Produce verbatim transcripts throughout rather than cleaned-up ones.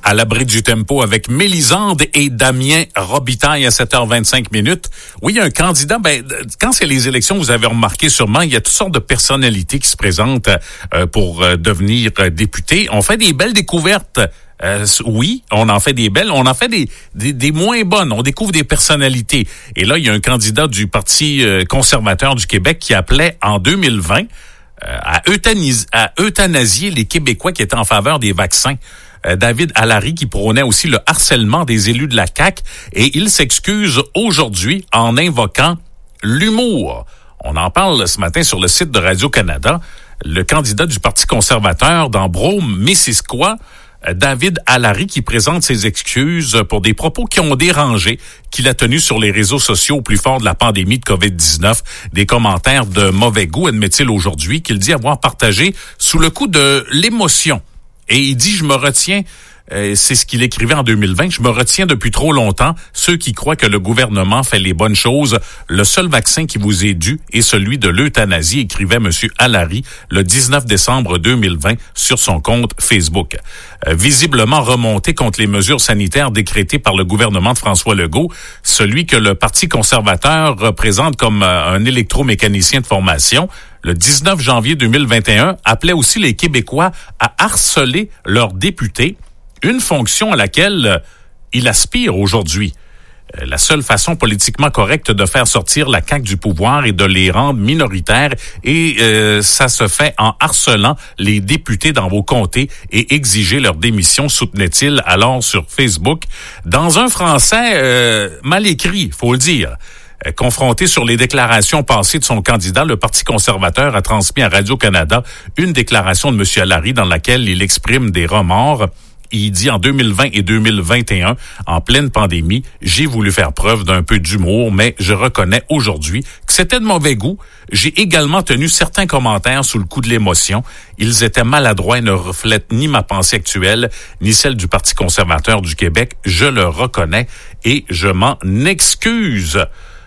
À l'abri du tempo avec Mélisande et Damien Robitaille à sept heures vingt-cinq minutes. Oui, il y a un candidat, ben, quand c'est les élections, vous avez remarqué sûrement, il y a toutes sortes de personnalités qui se présentent euh, pour euh, devenir euh, députés. On fait des belles découvertes. Euh, oui, on en fait des belles, on en fait des, des, des moins bonnes. On découvre des personnalités. Et là, il y a un candidat du Parti euh, conservateur du Québec qui appelait en deux mille vingt euh, à, euthanis- à euthanasier les Québécois qui étaient en faveur des vaccins. David Allary qui prônait aussi le harcèlement des élus de la C A Q et il s'excuse aujourd'hui en invoquant l'humour. On en parle ce matin sur le site de Radio-Canada. Le candidat du Parti conservateur dans Brome-Missisquoi, David Allary, qui présente ses excuses pour des propos qui ont dérangé, qu'il a tenus sur les réseaux sociaux au plus fort de la pandémie de covid dix-neuf. Des commentaires de mauvais goût, admet-il aujourd'hui, qu'il dit avoir partagé sous le coup de l'émotion. Et il dit, je me retiens, euh, c'est ce qu'il écrivait en deux mille vingt, je me retiens depuis trop longtemps, ceux qui croient que le gouvernement fait les bonnes choses. Le seul vaccin qui vous est dû est celui de l'euthanasie, écrivait M. Allary le dix-neuf décembre deux mille vingt sur son compte Facebook. Euh, visiblement remonté contre les mesures sanitaires décrétées par le gouvernement de François Legault, celui que le Parti conservateur représente comme euh, un électromécanicien de formation, le dix-neuf janvier deux mille vingt et un, appelait aussi les Québécois à harceler leurs députés, une fonction à laquelle euh, il aspire aujourd'hui. Euh, la seule façon politiquement correcte de faire sortir la C A Q du pouvoir est de les rendre minoritaires et euh, ça se fait en harcelant les députés dans vos comtés et exiger leur démission, soutenait-il alors sur Facebook. Dans un français euh, mal écrit, faut le dire. Confronté sur les déclarations passées de son candidat, le Parti conservateur a transmis à Radio-Canada une déclaration de M. Allary dans laquelle il exprime des remords. Il dit en deux mille vingt et deux mille vingt et un, en pleine pandémie, j'ai voulu faire preuve d'un peu d'humour, mais je reconnais aujourd'hui que c'était de mauvais goût. J'ai également tenu certains commentaires sous le coup de l'émotion. Ils étaient maladroits et ne reflètent ni ma pensée actuelle, ni celle du Parti conservateur du Québec. Je le reconnais et je m'en excuse,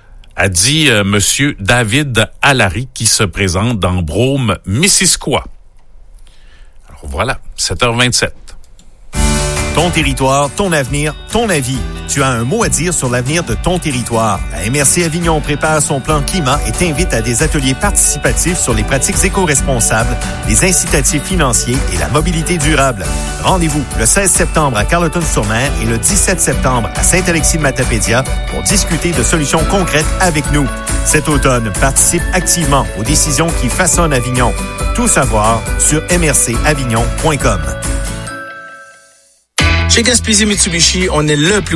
a dit euh, M. David Allary, qui se présente dans Brome-Missisquoi. Alors voilà, sept heures vingt-sept. Ton territoire, ton avenir, ton avis. Tu as un mot à dire sur l'avenir de ton territoire. La M R C Avignon prépare son plan climat et t'invite à des ateliers participatifs sur les pratiques éco-responsables, les incitatifs financiers et la mobilité durable. Rendez-vous le seize septembre à Carleton-sur-Mer et le dix-sept septembre à Saint-Alexis-de-Matapédia pour discuter de solutions concrètes avec nous. Cet automne, participe activement aux décisions qui façonnent Avignon. Tout savoir sur m r c avignon point com. Chez Gaspésie Mitsubishi, on est le plus